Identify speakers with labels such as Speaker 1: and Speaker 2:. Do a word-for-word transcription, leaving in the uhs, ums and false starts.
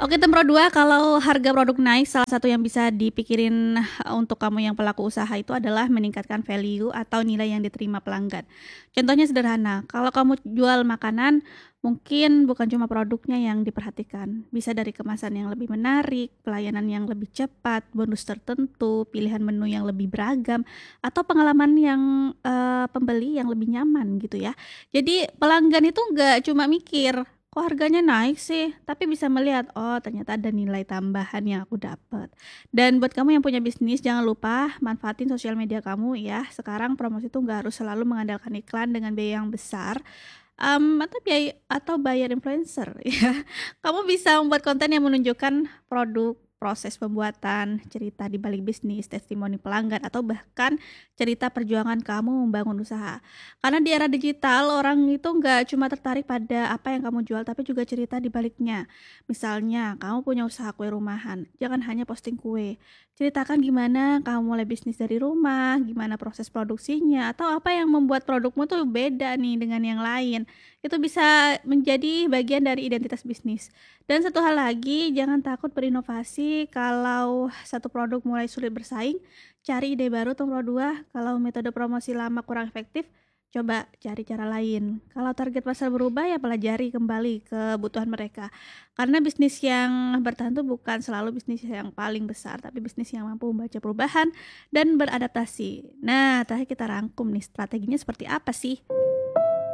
Speaker 1: Oke, Tempro dua, kalau harga produk naik, salah satu yang bisa dipikirin eh, untuk kamu yang pelaku usaha itu adalah meningkatkan value atau nilai yang diterima pelanggan. Contohnya sederhana, kalau kamu jual makanan, mungkin bukan cuma produknya yang diperhatikan, bisa dari kemasan yang lebih menarik, pelayanan yang lebih cepat, bonus tertentu, pilihan menu yang lebih beragam, atau pengalaman yang eh, pembeli yang lebih nyaman gitu ya. Jadi pelanggan itu nggak cuma mikir, kok harganya naik sih? Tapi bisa melihat, oh ternyata ada nilai tambahan yang aku dapat. Dan buat kamu yang punya bisnis, jangan lupa manfaatin sosial media kamu ya. Sekarang promosi itu nggak harus selalu mengandalkan iklan dengan biaya yang besar. Em, atau biaya atau bayar influencer ya. Kamu bisa membuat konten yang menunjukkan produk, proses pembuatan, cerita di balik bisnis, testimoni pelanggan, atau bahkan cerita perjuangan kamu membangun usaha. Karena di era digital, orang itu nggak cuma tertarik pada apa yang kamu jual, tapi juga cerita di baliknya. Misalnya, kamu punya usaha kue rumahan, jangan hanya posting kue. Ceritakan gimana kamu mulai bisnis dari rumah, gimana proses produksinya, atau apa yang membuat produkmu tuh beda nih dengan yang lain. Itu bisa menjadi bagian dari identitas bisnis. Dan satu hal lagi, jangan takut berinovasi. Kalau satu produk mulai sulit bersaing, cari ide baru Tempro dua. Kalau metode promosi lama kurang efektif, coba cari cara lain. Kalau target pasar berubah, ya pelajari kembali kebutuhan mereka. Karena bisnis yang bertahan itu bukan selalu bisnis yang paling besar, tapi bisnis yang mampu membaca perubahan dan beradaptasi. Nah, terakhir kita rangkum nih, strateginya seperti apa sih?